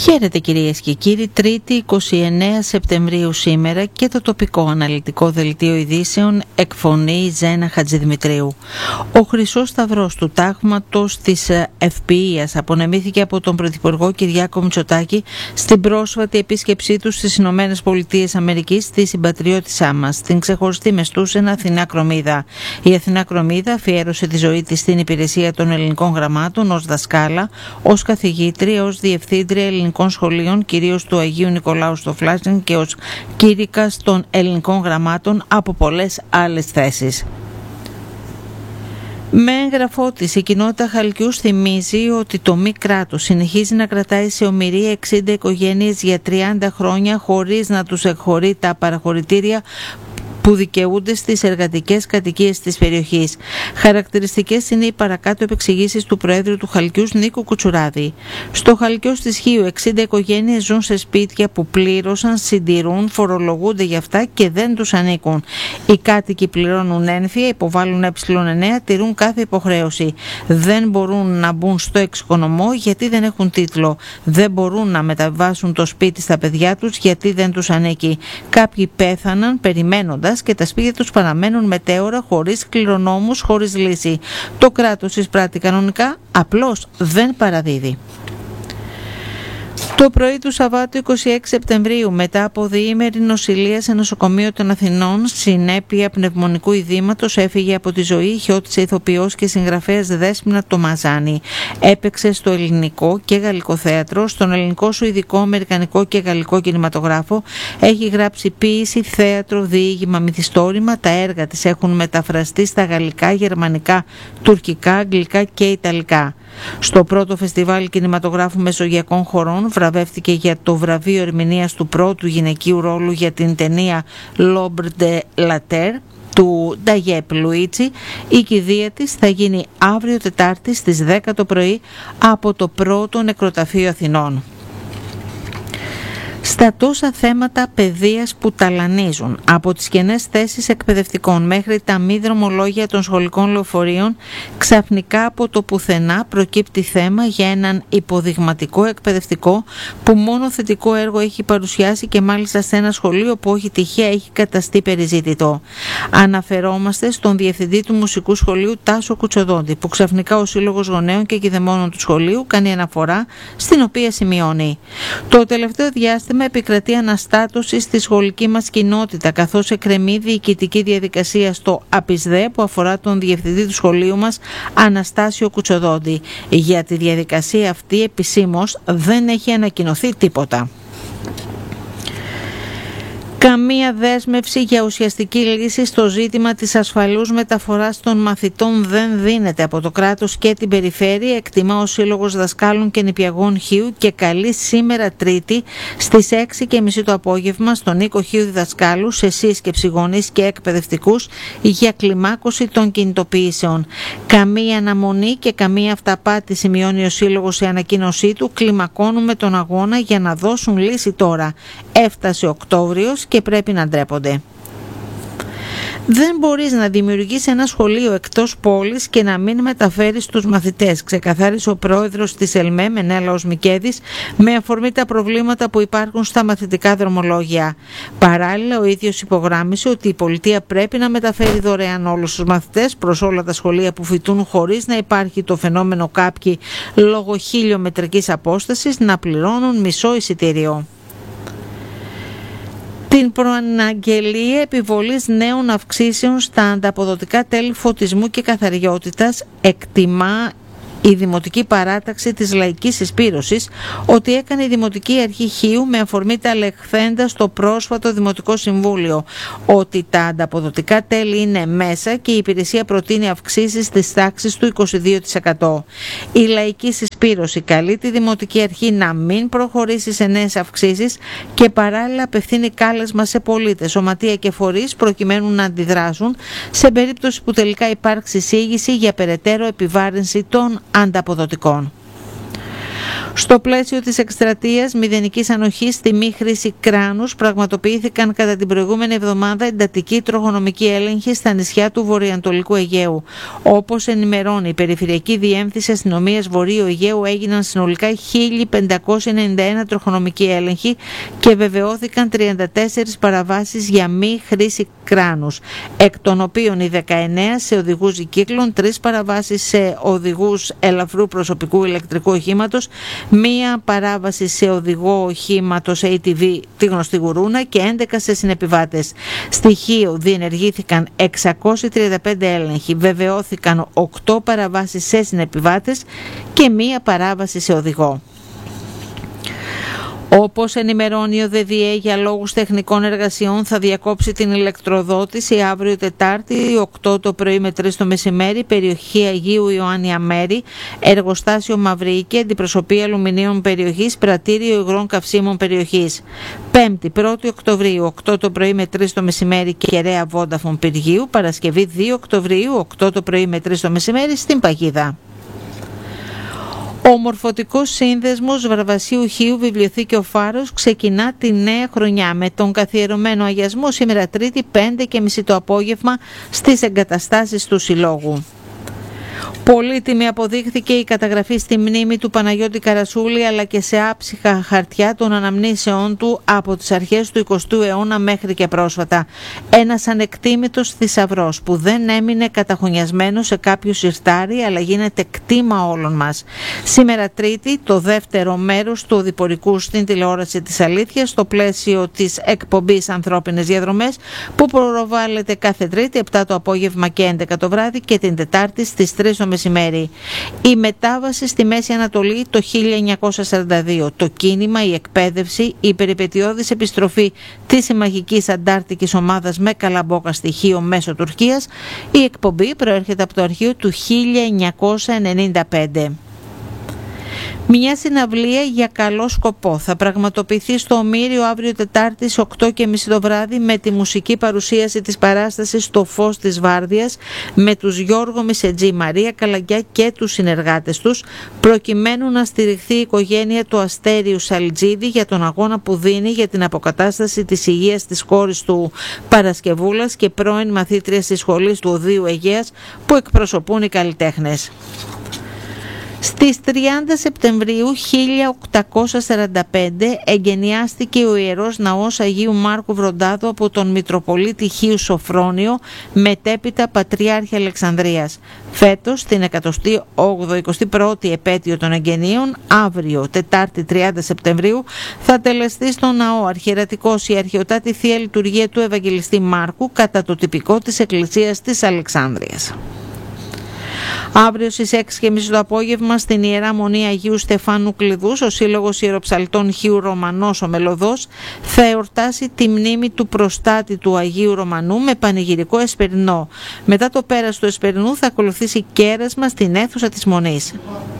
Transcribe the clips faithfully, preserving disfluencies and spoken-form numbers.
Χαίρετε κυρίες και κύριοι, Τρίτη εικοστή ενάτη Σεπτεμβρίου σήμερα και το τοπικό αναλυτικό δελτίο ειδήσεων εκφωνεί Ζένα Χατζηδημητρίου. Ο Χρυσός Σταυρός του Τάγματος της Ευποιίας απονεμήθηκε από τον Πρωθυπουργό Κυριάκο Μητσοτάκη στην πρόσφατη επίσκεψή του στις Ηνωμένες Πολιτείες Αμερικής στη συμπατριώτησά μας, στην ξεχωριστή μεστούσαινα Αθηνά Κρομίδα. Η Αθηνά Κρομίδα αφιέρωσε τη ζωή της στην υπηρεσία των ελληνικών γραμμάτων ως δασκάλα, ως καθηγήτρια, ως διευθύντρια ελληνικών σχολείων, κυρίως του Αγίου Νικολάου στο Φλάσιν και ως κήρυκας των ελληνικών γραμμάτων από πολλές άλλες θέσεις. Με έγγραφό της, η κοινότητα Χαλκιούς θυμίζει ότι το μη κράτος συνεχίζει να κρατάει σε ομηρία εξήντα οικογένειες για τριάντα χρόνια χωρίς να τους εκχωρεί τα παραχωρητήρια που δικαιούνται στις εργατικές κατοικίες της περιοχής. Χαρακτηριστικές είναι οι παρακάτω επεξηγήσεις του Προέδρου του Χαλκιούς Νίκου Κουτσουράδη. Στο Χαλκιός της Χίου εξήντα οικογένειες ζουν σε σπίτια που πλήρωσαν, συντηρούν, φορολογούνται για αυτά και δεν τους ανήκουν. Οι κάτοικοι πληρώνουν ένφια, υποβάλλουν ε εννέα, τηρούν κάθε υποχρέωση. Δεν μπορούν να μπουν στο εξοικονομό γιατί δεν έχουν τίτλο. Δεν μπορούν να μεταβάσουν το σπίτι στα παιδιά τους γιατί δεν τους ανήκει. Κάποιοι πέθαναν περιμένοντας και τα σπίτια τους παραμένουν μετέωρα, χωρίς κληρονόμους, χωρίς λύση. Το κράτος εισπράττει κανονικά, απλώς δεν παραδίδει. Το πρωί του Σαββάτου εικοστή έκτη Σεπτεμβρίου, μετά από διήμερη νοσηλεία σε νοσοκομείο των Αθηνών, συνέπεια πνευμονικού ειδήματος, έφυγε από τη ζωή η χιώτισσα ηθοποιός και συγγραφέας Δέσποινα Τομαζάνη. Έπαιξε στο ελληνικό και γαλλικό θέατρο, στον ελληνικό, σουηδικό, αμερικανικό και γαλλικό κινηματογράφο. Έχει γράψει ποίηση, θέατρο, διήγημα, μυθιστόρημα. Τα έργα της έχουν μεταφραστεί στα γαλλικά, γερμανικά, τουρκικά, αγγλικά και ιταλικά. Στο πρώτο φεστιβάλ κινηματογράφου μεσογειακών χωρών βραβεύτηκε για το βραβείο ερμηνείας του πρώτου γυναικείου ρόλου για την ταινία L'Ombre de la Terre του Νταγιέπ Λουίτσι. Η κηδεία της θα γίνει αύριο Τετάρτη στις δέκα το πρωί από το πρώτο νεκροταφείο Αθηνών. Στα τόσα θέματα παιδείας που ταλανίζουν, από τις κενές θέσεις εκπαιδευτικών μέχρι τα μη δρομολόγια των σχολικών λεωφορείων, ξαφνικά από το πουθενά προκύπτει θέμα για έναν υποδειγματικό εκπαιδευτικό που μόνο θετικό έργο έχει παρουσιάσει και μάλιστα σε ένα σχολείο που όχι τυχαία έχει καταστεί περιζήτητο. Αναφερόμαστε στον διευθυντή του Μουσικού Σχολείου Τάσο Κουτσοδόντη, που ξαφνικά ο Σύλλογος Γονέων και Κηδεμόνων του σχολείου κάνει αναφορά, στην οποία σημειώνει: το τελευταίο διάστημα επικρατεί αναστάτωση στη σχολική μας κοινότητα, καθώς εκκρεμεί διοικητική διαδικασία στο ΑΠΙΣΔΕ που αφορά τον διευθυντή του σχολείου μας, Αναστάσιο Κουτσοδόντη. Για τη διαδικασία αυτή επισήμως δεν έχει ανακοινωθεί τίποτα. Καμία δέσμευση για ουσιαστική λύση στο ζήτημα της ασφαλούς μεταφοράς των μαθητών δεν δίνεται από το κράτος και την περιφέρεια, εκτιμά ο Σύλλογος Δασκάλων και Νηπιαγών Χίου και καλεί σήμερα Τρίτη στις έξι και μισή το απόγευμα στον οίκο Χίου Διδασκάλου σε σύσκεψη γονείς και εκπαιδευτικούς για κλιμάκωση των κινητοποιήσεων. Καμία αναμονή και καμία αυταπάτη, σημειώνει ο Σύλλογος σε ανακοίνωσή του. Κλιμακώνουμε τον αγώνα για να δώσουν λύση τώρα. Έφτασε Οκτώβριος και πρέπει να ντρέπονται. Δεν μπορείς να δημιουργείς ένα σχολείο εκτός πόλης και να μην μεταφέρεις τους μαθητές, ξεκαθάρισε ο πρόεδρος της ΕΛΜΕ, Μενέλαος Μικέδης, με αφορμή τα προβλήματα που υπάρχουν στα μαθητικά δρομολόγια. Παράλληλα, ο ίδιος υπογράμμισε ότι η πολιτεία πρέπει να μεταφέρει δωρεάν όλους τους μαθητές προς όλα τα σχολεία που φοιτούν, χωρίς να υπάρχει το φαινόμενο κάποιοι λόγω χιλιομετρικής απόστασης να πληρώνουν μισό εισιτήριο. Την προαναγγελία επιβολής νέων αυξήσεων στα ανταποδοτικά τέλη φωτισμού και καθαριότητας εκτιμά η Δημοτική Παράταξη της Λαϊκής Συσπήρωσης ότι έκανε η Δημοτική Αρχή Χίου με αφορμή τα λεχθέντα στο πρόσφατο Δημοτικό Συμβούλιο, ότι τα ανταποδοτικά τέλη είναι μέσα και η υπηρεσία προτείνει αυξήσεις της τάξης του είκοσι δύο τοις εκατό. Η Λαϊκή Συσπήρωση καλεί τη Δημοτική Αρχή να μην προχωρήσει σε νέες αυξήσεις και παράλληλα απευθύνει κάλεσμα σε πολίτες, σωματεία και φορείς προκειμένου να αντιδράσουν σε περίπτωση που τελικά υπάρξει εισήγηση για περαιτέρω επιβάρυνση των ανταποδοτικών. Στο πλαίσιο της εκστρατείας μηδενικής ανοχής στη μη χρήση κράνους, πραγματοποιήθηκαν κατά την προηγούμενη εβδομάδα εντατική τροχονομική έλεγχη στα νησιά του Βορειοανατολικού Αιγαίου. Όπως ενημερώνει η Περιφερειακή Διεύθυνση Αστυνομίας Βορείου Αιγαίου, έγιναν συνολικά χίλια πεντακόσιοι ενενήντα ένα τροχονομικοί έλεγχοι και βεβαιώθηκαν τριάντα τέσσερις παραβάσεις για μη χρήση κράνους, εκ των οποίων οι δεκαεννέα σε οδηγούς δικύκλων, τρεις παραβάσεις σε οδηγούς ελαφρού προσωπικού ηλεκτρικού οχήματος, μία παράβαση σε οδηγό οχήματος έι τι βι, τη γνωστή γουρούνα, και έντεκα σε συνεπιβάτες. Στοιχείο: διενεργήθηκαν εξακόσιοι τριάντα πέντε έλεγχοι, βεβαιώθηκαν οκτώ παραβάσεις σε συνεπιβάτες και μία παράβαση σε οδηγό. Όπως ενημερώνει ο ΔΔΕ, για λόγους τεχνικών εργασιών θα διακόψει την ηλεκτροδότηση αύριο Τετάρτη οκτώ το πρωί με τρεις το μεσημέρι, περιοχή Αγίου Ιωάννη Μέρη, εργοστάσιο Μαυρίκη, αντιπροσωπεία αλουμινίων περιοχής, πρατήριο υγρών καυσίμων περιοχής. Πέμπτη πρώτη Οκτωβρίου οκτώ το πρωί με τρεις το μεσημέρι, Κεραία Βόνταφον Πυργίου. Παρασκευή δύο Οκτωβρίου οκτώ το πρωί με τρεις το μεσημέρι, στην Παγίδα. Ο Μορφωτικός Σύνδεσμος Βαρβασίου Χίου Βιβλιοθήκη Φάρος ξεκινά τη νέα χρονιά με τον καθιερωμένο αγιασμό σήμερα Τρίτη πέντε και μισή το απόγευμα στις εγκαταστάσεις του Συλλόγου. Πολύτιμη αποδείχθηκε η καταγραφή στη μνήμη του Παναγιώτη Καρασούλη, αλλά και σε άψυχα χαρτιά των αναμνήσεών του από τις αρχές του εικοστού αιώνα μέχρι και πρόσφατα. Ένας ανεκτήμητος θησαυρός που δεν έμεινε καταχωνιασμένο σε κάποιο συρτάρι, αλλά γίνεται κτήμα όλων μας. Σήμερα Τρίτη, το δεύτερο μέρος του οδηπορικού στην τηλεόραση της Αλήθειας, στο πλαίσιο της εκπομπής Ανθρώπινες Διαδρομές, που προβάλλεται κάθε Τρίτη επτά το απόγευμα και έντεκα το βράδυ, και την Τετάρτη στις τρεις το μεσημέρι. Η μετάβαση στη Μέση Ανατολή το χίλια εννιακόσια σαράντα δύο, το κίνημα, η εκπαίδευση, η περιπετειώδης επιστροφή της συμμαχικής αντάρτικης ομάδας με καλαμπόκα στοιχείο μέσω Τουρκίας. Η εκπομπή προέρχεται από το αρχείο του χίλια εννιακόσια ενενήντα πέντε. Μια συναυλία για καλό σκοπό θα πραγματοποιηθεί στο Ομήριο αύριο Τετάρτη οκτώ και μισή το βράδυ, με τη μουσική παρουσίαση της παράστασης «Στο φως της Βάρδιας» με τους Γιώργο Μισετζή, Μαρία Καλαγκιά και τους συνεργάτες τους, προκειμένου να στηριχθεί η οικογένεια του Αστέριου Σαλτζίδη για τον αγώνα που δίνει για την αποκατάσταση της υγείας της κόρης του Παρασκευούλας και πρώην μαθήτριας της σχολής του Οδείου Αιγαίας, που εκπροσωπούν οι καλλιτέχνες. Στις τριάντα Σεπτεμβρίου χίλια οκτακόσια σαράντα πέντε εγκαινιάστηκε ο Ιερός Ναός Αγίου Μάρκου Βροντάδου από τον Μητροπολίτη Χίου Σοφρόνιο, μετέπειτα Πατριάρχη Αλεξανδρίας. Φέτος, την εκατοστή ογδοηκοστή πρώτη επέτειο των εγγενείων, αύριο Τετάρτη τριάντα Σεπτεμβρίου, θα τελεστεί στο ναό αρχιερατικός η αρχαιοτάτη Θεία Λειτουργία του Ευαγγελιστή Μάρκου κατά το τυπικό της Εκκλησίας της Αλεξάνδρειας. Αύριο στις έξι και μισή το απόγευμα, στην Ιερά Μονή Αγίου Στεφάνου Κλειδούς, ο Σύλλογος Ιεροψαλτών Χίου Ρωμανός ο Μελωδός θα εορτάσει τη μνήμη του προστάτη του Αγίου Ρωμανού με πανηγυρικό εσπερινό. Μετά το πέρας του εσπερινού θα ακολουθήσει κέρασμα στην αίθουσα της Μονής.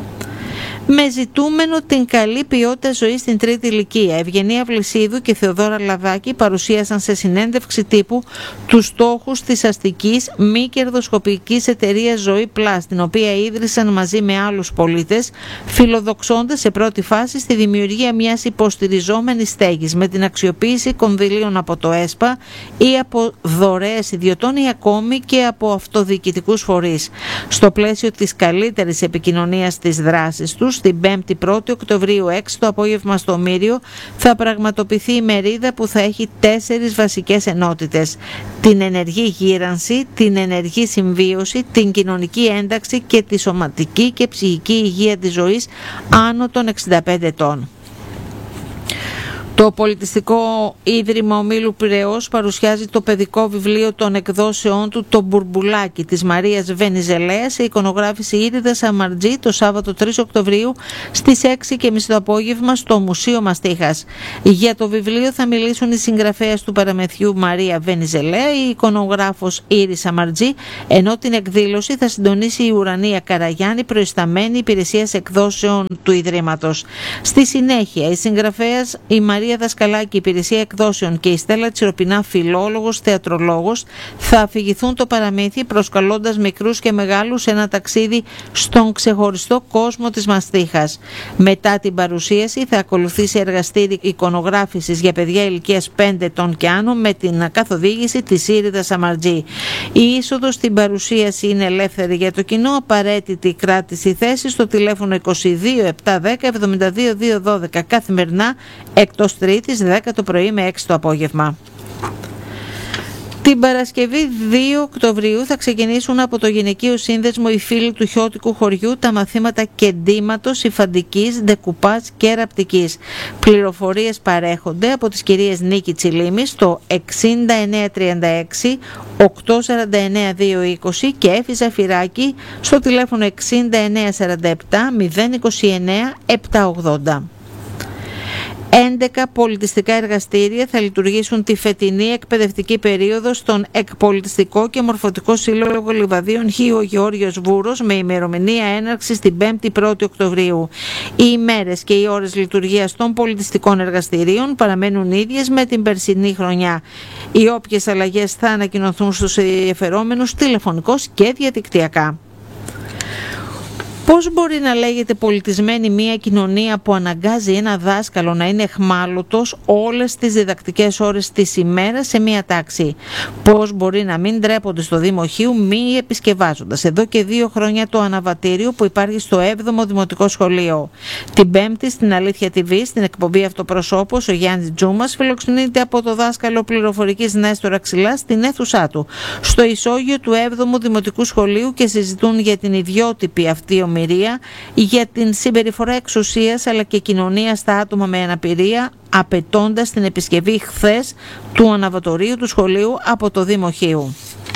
Με ζητούμενο την καλή ποιότητα ζωής στην τρίτη ηλικία, Ευγενία Βλησίδου και Θεοδόρα Λαδάκη παρουσίασαν σε συνέντευξη τύπου τους στόχους της αστικής μη κερδοσκοπικής εταιρείας Ζωή Plus, την οποία ίδρυσαν μαζί με άλλους πολίτες, φιλοδοξώντας σε πρώτη φάση στη δημιουργία μιας υποστηριζόμενης στέγης με την αξιοποίηση κονδυλίων από το ΕΣΠΑ ή από δωρεές ιδιωτών ή ακόμη και από αυτοδιοικητικούς φορείς. Στο πλαίσιο της καλύτερης επικοινωνίας της δράσης τους, την πέμπτη πρώτη Οκτωβρίου έξι το απόγευμα στο Ομήριο θα πραγματοποιηθεί η μερίδα που θα έχει τέσσερις βασικές ενότητες: την ενεργή γύρανση, την ενεργή συμβίωση, την κοινωνική ένταξη και τη σωματική και ψυχική υγεία της ζωής άνω των εξήντα πέντε ετών. Το Πολιτιστικό Ίδρυμα Ομίλου Πειραιώς παρουσιάζει το παιδικό βιβλίο των εκδόσεών του «Το Μπουρμπουλάκι» της Μαρίας Βενιζελέα σε εικονογράφηση Ήριδας Αμαρτζή το Σάββατο τρεις Οκτωβρίου στις έξι και μισή το απόγευμα στο Μουσείο Μαστίχας. Για το βιβλίο θα μιλήσουν οι συγγραφέας του παραμεθιού Μαρία Βενιζελέα, η εικονογράφος Ήρης Αμαρτζή, ενώ την εκδήλωση θα συντονίσει η Ουρανία Καραγιάννη, προϊσταμένη υπηρεσίας εκδόσεων του Ιδρύματος. Στη συνέχεια, η συγγραφέας η Μαρία Μαρία Δασκαλάκη, υπηρεσία εκδόσεων, και η Στέλλα Τσιροπινά, φιλόλογος, θεατρολόγος, θα αφηγηθούν το παραμύθι προσκαλώντας μικρούς και μεγάλους σε ένα ταξίδι στον ξεχωριστό κόσμο της μαστίχας. Μετά την παρουσίαση θα ακολουθήσει εργαστήρι εικονογράφησης για παιδιά ηλικίας πέντε ετών και άνω με την καθοδήγηση της Ήριδας Σαμαρτζή. Η είσοδος στην παρουσίαση είναι ελεύθερη για το κοινό, απαραίτητη κράτηση θέση στο τηλέφωνο είκοσι δύο επτακόσια δέκα εβδομήντα δύο διακόσια δώδεκα καθημερινά, εκτός Τρίτης δέκα το πρωί με έξι το απόγευμα. Την Παρασκευή δύο Οκτωβρίου θα ξεκινήσουν από το Γυναικείο Σύνδεσμο οι φίλοι του Χιώτικου χωριού τα μαθήματα κεντήματος, υφαντικής, ντεκουπάζ και ραπτικής. Πληροφορίες παρέχονται από τις κυρίες Νίκη Τσιλίμη στο εξήντα εννέα τριάντα έξι οκτακόσια σαράντα εννέα διακόσια είκοσι και Έφη Ζαφυράκη στο τηλέφωνο εξήντα εννέα σαράντα επτά μηδέν είκοσι εννέα επτακόσια ογδόντα. έντεκα πολιτιστικά εργαστήρια θα λειτουργήσουν τη φετινή εκπαιδευτική περίοδο στον Εκπολιτιστικό και Μορφωτικό Σύλλογο Λιβαδίων Χίου Γεώργιος Βούρος με ημερομηνία έναρξης την πέμπτη πρώτη Οκτωβρίου. Οι ημέρες και οι ώρες λειτουργίας των πολιτιστικών εργαστηρίων παραμένουν ίδιες με την περσινή χρονιά. Οι όποιες αλλαγές θα ανακοινωθούν στους ενδιαφερόμενους τηλεφωνικώς και διαδικτυακά. Πώς μπορεί να λέγεται πολιτισμένη μια κοινωνία που αναγκάζει ένα δάσκαλο να είναι εχμάλωτος όλες τις διδακτικές ώρες της ημέρας σε μια τάξη? Πώς μπορεί να μην ντρέπονται στο Δήμο Χίου μη επισκευάζοντας εδώ και δύο χρόνια το αναβατήριο που υπάρχει στο έβδομο Δημοτικό Σχολείο? Την Πέμπτη στην Αλήθεια τι βι, στην εκπομπή Αυτοπροσώπος, ο Γιάννης Τζούμας φιλοξενείται από το δάσκαλο πληροφορικής Νέστορα Ξυλά στην αίθουσά του, στο ισόγειο του έβδομου Δημοτικού Σχολείου, και συζητούν για την ιδιότυπη αυτή ομιλία, για την συμπεριφορά εξουσίας αλλά και κοινωνία στα άτομα με αναπηρία, απαιτώντας την επισκευή χθες του αναβατορίου του σχολείου από το Δήμο Χίου.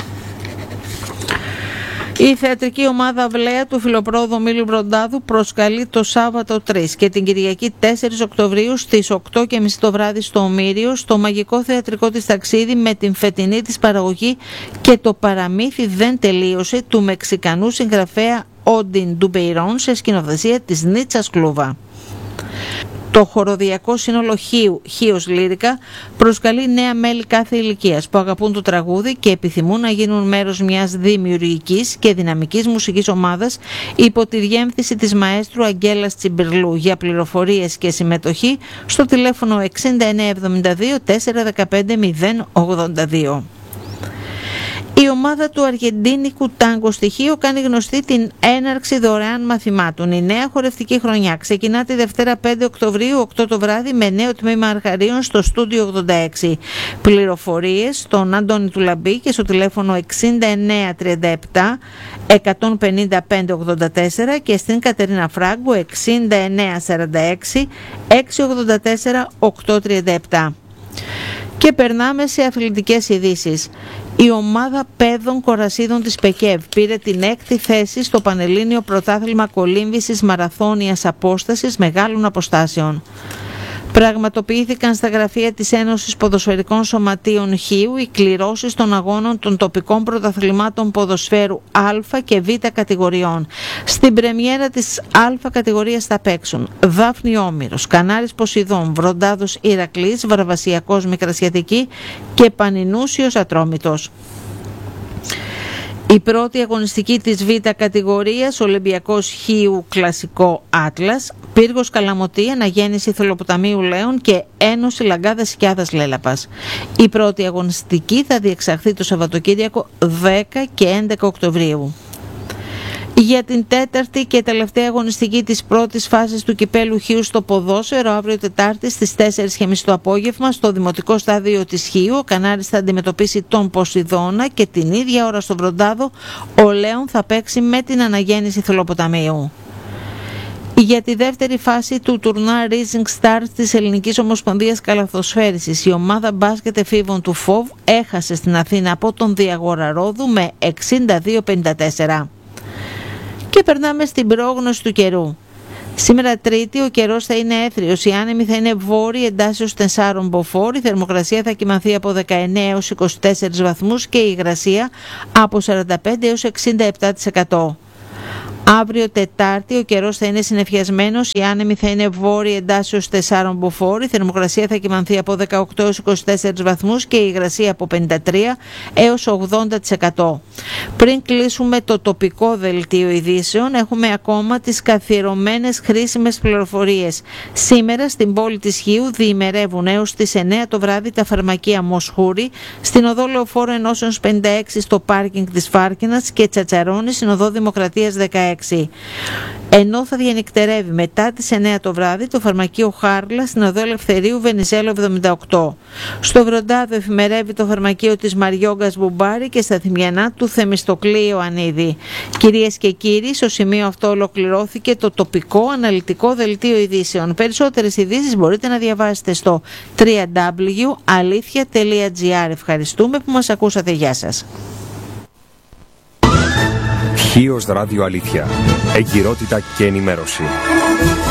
Η θεατρική ομάδα Βλέα του Φιλοπρόοδου Μήλου Βροντάδου προσκαλεί το Σάββατο τρία και την Κυριακή τέσσερα Οκτωβρίου στις οκτώ και μισή το βράδυ στο Ομήριο στο μαγικό θεατρικό της ταξίδι με την φετινή της παραγωγή και το παραμύθι δεν τελείωσε του Μεξικανού συγγραφέα Όντιν Ντουμπεϊρόν σε σκηνοθεσία της Νίτσας Κλούβα. Το χοροδιακό σύνολο Χίου, Χίος Λύρικα, προσκαλεί νέα μέλη κάθε ηλικίας που αγαπούν το τραγούδι και επιθυμούν να γίνουν μέρος μιας δημιουργικής και δυναμικής μουσικής ομάδας υπό τη διεύθυνση της μαέστρου Αγγέλας Τσιμπιρλού. Για πληροφορίες και συμμετοχή στο τηλέφωνο εξήντα εννέα εβδομήντα δύο τετρακόσια δεκαπέντε μηδέν ογδόντα δύο. Η ομάδα του Αργεντίνικου Τάγκο στοιχείο κάνει γνωστή την έναρξη δωρεάν μαθημάτων. Η νέα χορευτική χρονιά ξεκινά τη Δευτέρα πέντε Οκτωβρίου οκτώ το βράδυ με νέο τμήμα αρχαρίων στο στούντιο ογδόντα έξι. Πληροφορίες στον Αντώνη του Λαμπή και στο τηλέφωνο εξήντα εννέα τριάντα επτά εκατόν πενήντα πέντε ογδόντα τέσσερα και στην Κατερίνα Φράγκου εξήντα εννέα σαράντα έξι εξακόσια ογδόντα τέσσερα οκτακόσια τριάντα επτά. Και περνάμε σε αθλητικές ειδήσεις. Η ομάδα παιδών κορασίδων της ΠΕΚΕΒ πήρε την έκτη θέση στο Πανελλήνιο Πρωτάθλημα Κολύμβησης Μαραθώνιας Απόστασης Μεγάλων Αποστάσεων. Πραγματοποιήθηκαν στα γραφεία της Ένωσης Ποδοσφαιρικών Σωματείων Χίου οι κληρώσεις των αγώνων των τοπικών πρωταθλημάτων ποδοσφαίρου Α και Β κατηγοριών. Στην πρεμιέρα της Α κατηγορίας θα παίξουν Δάφνη Όμηρος, Κανάρης Ποσειδών, Βροντάδος Ηρακλής, Βαρβασιακός Μικρασιατική και Πανινούσιος Ατρόμητος. Η πρώτη αγωνιστική της Β κατηγορίας, Ολυμπιακός Χίου Κλασικό Άτλας, Πύργος Καλαμωτή, Αναγέννηση Θολοποταμίου Λέων και Ένωση Λαγκάδας Σικιάδας Λέλαπας. Η πρώτη αγωνιστική θα διεξαχθεί το Σαββατοκύριακο δέκα και έντεκα Οκτωβρίου. Για την τέταρτη και τελευταία αγωνιστική της πρώτης φάσης του Κυπέλου Χίου στο ποδόσφαιρο, αύριο Τετάρτη στις τέσσερις και μισή το απόγευμα στο Δημοτικό Στάδιο της Χίου, ο Κανάρης θα αντιμετωπίσει τον Ποσειδώνα και την ίδια ώρα στο Βροντάδο ο Λέων θα παίξει με την Αναγέννηση Θολοποταμίου. Για τη δεύτερη φάση του τουρνά Rising Stars της Ελληνικής Ομοσπονδίας Καλαθοσφαίρισης, η ομάδα μπάσκετ εφήβων του ΦΟΒ έχασε στην Αθήνα από τον Διαγόρα Ρόδου με εξήντα δύο πενήντα τέσσερα. Και περνάμε στην πρόγνωση του καιρού. Σήμερα Τρίτη ο καιρός θα είναι έθριος, η άνεμη θα είναι βόρεια εντάσσεως τεσσάρων μποφόρ, η θερμοκρασία θα κυμανθεί από δεκαεννέα έως είκοσι τέσσερις βαθμούς και η υγρασία από σαράντα πέντε έως εξήντα επτά τοις εκατό. Αύριο Τετάρτη ο καιρός θα είναι συννεφιασμένος, η άνεμη θα είναι βόρεια εντάσσεως τεσσάρων μποφόρ, η θερμοκρασία θα κυμανθεί από δεκαοκτώ έως είκοσι τέσσερις βαθμούς και η υγρασία από πενήντα τρία έως ογδόντα τοις εκατό. Πριν κλείσουμε το τοπικό δελτίο ειδήσεων, έχουμε ακόμα τις καθιερωμένες χρήσιμες πληροφορίες. Σήμερα στην πόλη της Χίου διημερεύουν έως τις εννέα το βράδυ τα φαρμακεία Μοσχούρη, στην οδό Λεωφόρου Ενώσεως πενήντα έξι στο πάρκινγκ της Φάρκινας και Τσατσαρώνη στην οδό Δημοκρατίας δεκαέξι. Ενώ θα διανυκτερεύει μετά τις εννέα το βράδυ το φαρμακείο Χάρλα στην οδό Ελευθερίου Βενιζέλου εβδομήντα οκτώ. Στο Βροντάδο εφημερεύει το φαρμακείο της Μαριόγκας Μπουμπάρη και στα Θυμιανά του Θεμιστοκλή Ιωαννίδη. Κυρίες και κύριοι, στο σημείο αυτό ολοκληρώθηκε το τοπικό αναλυτικό δελτίο ειδήσεων. Περισσότερες ειδήσεις μπορείτε να διαβάσετε στο double-u double-u double-u τελεία αλήθεια τελεία τζι άρ. Ευχαριστούμε που μας ακούσατε. Γεια σας. Χίος Ράδιο Αλήθεια. Εγκυρότητα και ενημέρωση.